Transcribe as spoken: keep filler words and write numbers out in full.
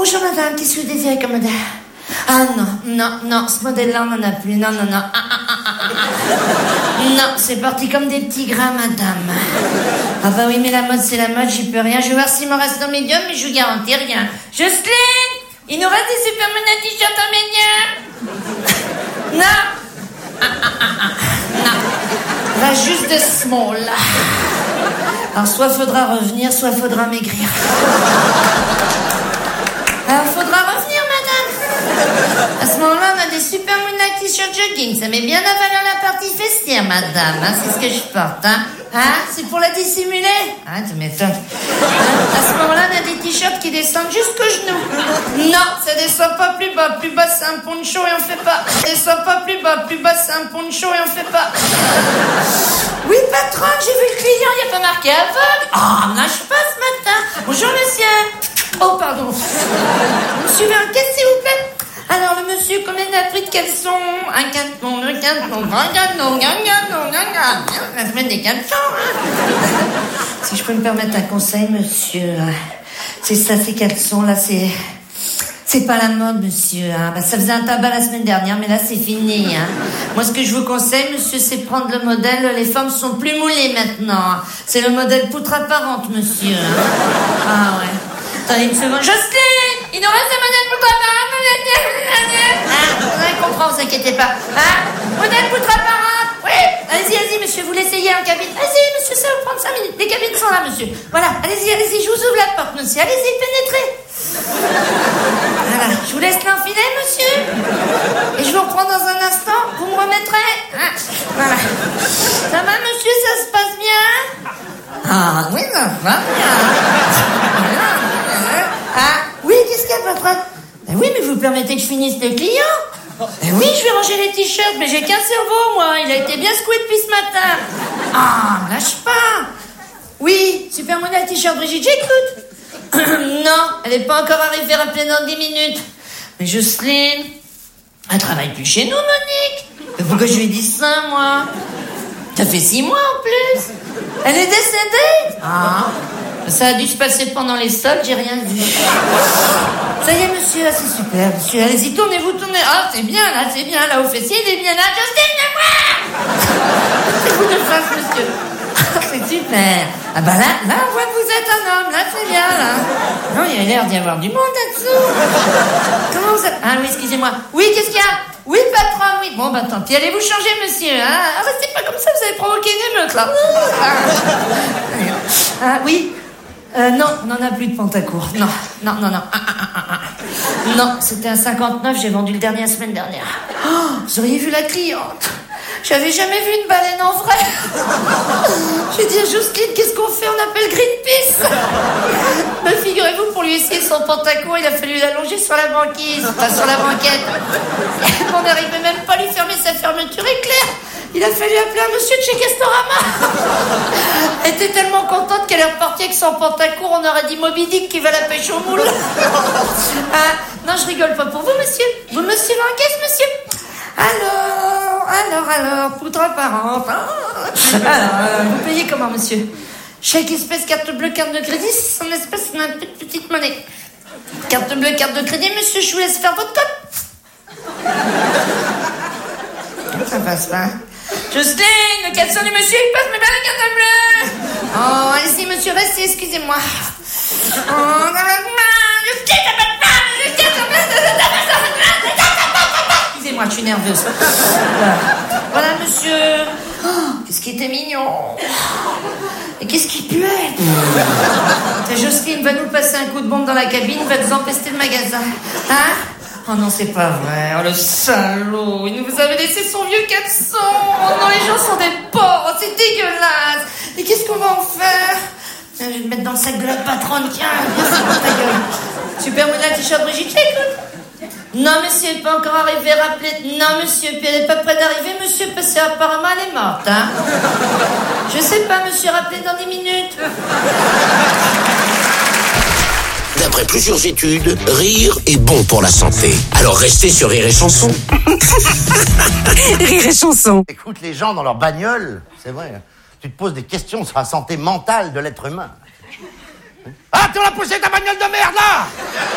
Bonjour madame, qu'est-ce que vous désirez comme modèle? Ah non, non, non, ce modèle-là, on n'en a plus. Non, non, non. Ah, ah, ah, ah, ah. Non, c'est parti comme des petits grains, madame. Ah bah oui, mais la mode, c'est la mode, j'y peux rien. Je vais voir s'il m'en reste en médium, mais je vous garantis rien. Jocelyne, il nous reste des Superman t-shirts en médium? Non. Ah, ah, ah, ah. Non. Va juste de small. Alors, soit faudra revenir, soit faudra maigrir. Alors, faudra revenir, madame. À ce moment-là, on a des super moonlight t-shirts jogging. Ça met bien à valeur la partie festière, madame. Hein, c'est ce que je porte, hein. Hein, c'est pour la dissimuler. Hein, tu m'étonnes. À ce moment-là, on a des t-shirts qui descendent jusqu'aux genoux. Non, ça descend pas plus bas. Plus bas, c'est un poncho et on fait pas. Ça descend pas plus bas. Plus bas, c'est un poncho et on fait pas. Oui, patronne, j'ai vu le client. Il n'y a pas marqué aveugle. Oh, nage pas ce matin. Bonjour, monsieur. Oh, pardon. Monsieur veut un caisse, s'il vous plaît? Alors, le monsieur, combien il a pris de caleçons? Un canton, deux cantons, un canton, un canton, un canton. La semaine des cantons, hein. Si je peux me permettre un conseil, monsieur. C'est ça, ces caleçons-là, c'est... C'est pas la mode, monsieur. Hein. Bah, ça faisait un tabac la semaine dernière, mais là, c'est fini. Hein. Moi, ce que je vous conseille, monsieur, c'est prendre le modèle. Les femmes sont plus moulées maintenant. C'est le modèle poutre apparente, monsieur. Hein. Ah, ouais. Attendez une seconde. Jocelyne, il nous reste un modèle poutre apparente. Hein, on comprend, vous inquiétez pas. Hein, modèle poutre apparente. Oui. Allez-y, allez-y, monsieur, vous l'essayez en cabine. Allez-y, monsieur, ça va vous prendre cinq minutes. Les cabines sont là, monsieur. Voilà, allez-y, allez-y, je vous ouvre la porte, monsieur. Allez-y, pénétrez. Voilà, je vous laisse l'enfiler, monsieur. Et je vous reprends dans un instant. Vous me remettrez. Hein, voilà. Ça va, monsieur, ça se passe bien? Ah, oui, ça va bien. Ah, oui, qu'est-ce qu'il y a, patron? Ben oui, mais vous permettez que je finisse le client? Ben oui, je vais ranger les t-shirts, mais j'ai qu'un cerveau, moi. Il a été bien secoué depuis ce matin. Ah, lâche pas. Oui, super modèle t-shirt, Brigitte, j'écoute. Non, elle n'est pas encore arrivée, rappelez dans dix minutes. Mais Jocelyne, elle travaille plus chez nous, Monique. Mais pourquoi je lui ai dit ça, moi? Ça fait six mois en plus. Elle est décédée. Ah, ça a dû se passer pendant les soldes, j'ai rien vu. Ça y est, monsieur, là, c'est super. Monsieur, allez-y, tournez-vous, tournez. Ah, c'est bien, là, c'est bien, là, au fessier, il est bien là. Jocelyne, viens voir. C'est vous de face, monsieur. C'est super. Ah bah là, là, on voit que vous êtes un homme. Là, c'est bien, là. Non, il y a l'air d'y avoir du monde là-dessous. Comment vous êtes... Ah oui, excusez-moi. Oui, qu'est-ce qu'il y a? Oui, patron, oui. Bon, bah tant pis, allez vous changer, monsieur. Hein, restez pas comme ça, vous avez provoqué une émeute, là. Ah oui. Euh, non, on n'en a plus de Pantacourt. Non, non, non, non. Ah, ah, ah, ah. Non, c'était un cinquante-neuf, j'ai vendu le dernier la semaine dernière. Oh, vous auriez vu la cliente. J'avais jamais vu une baleine en vrai. J'ai dit à Jocelyne, qu'est-ce qu'on fait? On appelle Greenpeace. Mais figurez-vous, pour lui essayer son pantacourt, il a fallu l'allonger sur la banquise, enfin sur la banquette. On n'arrivait même pas à lui fermer sa fermeture éclair. Il a fallu appeler un monsieur de chez Castorama. Elle était tellement contente qu'elle est repartie avec son pantacourt, on aurait dit Moby Dick qui va la pêche au moule. Ah, non, je rigole pas pour vous, monsieur. Vous me suivez en caisse, monsieur? Alors, alors, alors, poutre apparente. Alors, euh, vous payez comment, monsieur? Chèque espèce, carte bleue, carte de crédit, c'est en espèce, une petite monnaie. Carte bleue, carte de crédit, monsieur, je vous laisse faire votre code. Ça passe pas. Jocelyne, le caleçon du monsieur, il passe, mais pas la carte bleue. Oh, allez-y, monsieur, restez, excusez-moi. Oh, excusez-moi, je suis nerveuse. Voilà, monsieur. Oh, qu'est-ce qui était mignon. Et qu'est-ce qui puait. Jocelyne va nous passer un coup de bombe dans la cabine, va nous empester le magasin. Hein? Oh non, c'est pas vrai. Oh, le salaud. Il nous avait laissé son vieux caleçon. Oh non, les gens sont des porcs. C'est dégueulasse. Et qu'est-ce qu'on va en faire? Je vais le mettre dans le sac de la patronne. Tiens, merci pour ta gueule. Super modèle t-shirt Brigitte, écoute. Non, monsieur, elle n'est pas encore arrivée, rappelez. Non, monsieur, puis elle n'est pas près d'arriver, monsieur, parce qu'apparemment, elle est morte, hein. Je sais pas, monsieur, rappelez dans dix minutes. D'après plusieurs études, rire est bon pour la santé. Alors restez sur Rire et Chanson. Rire et Chanson. Écoute les gens dans leur bagnole, c'est vrai. Tu te poses des questions sur la santé mentale de l'être humain. Ah, tu l'as poussé ta bagnole de merde, là!